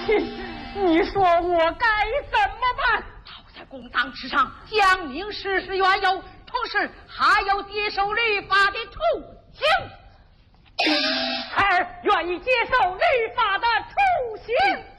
亲，你说我该怎么办？ 逃在公堂之上，讲明事实缘由，同时还要接受律法的处刑。 孩儿愿意接受律法的处刑。